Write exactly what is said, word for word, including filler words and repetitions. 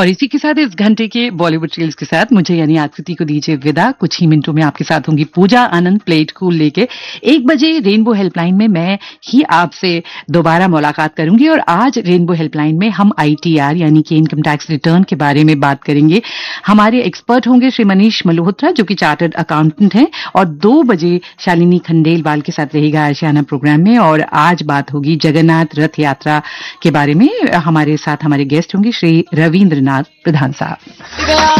और इसी के साथ इस घंटे के बॉलीवुड रील्स के साथ मुझे यानी आकृति को दीजिए विदा। कुछ ही मिनटों में आपके साथ होंगी पूजा आनंद प्लेट कूल लेके। एक बजे रेनबो हेल्पलाइन में मैं ही आपसे दोबारा मुलाकात करूंगी और आज रेनबो हेल्पलाइन में हम आईटीआर यानी कि इनकम टैक्स रिटर्न के बारे में बात करेंगे। हमारे एक्सपर्ट होंगे श्री मनीष मल्होत्रा जो कि चार्टर्ड अकाउंटेंट हैं, और दो बजे शालिनी खंडेलवाल के साथ रहेगा आशियाना प्रोग्राम में। और आज बात होगी जगन्नाथ रथ यात्रा के बारे में। हमारे साथ हमारे गेस्ट होंगे श्री रविंद्रनाथ प्रधान साहब।